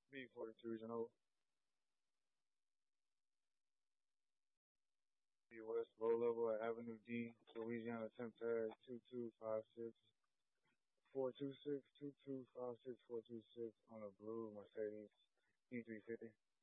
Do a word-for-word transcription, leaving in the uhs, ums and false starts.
B forty-two Reasonable. B West Low Level at Avenue D, Louisiana ten pad two two five six four two six two two five six four two six on a blue Mercedes E three fifty.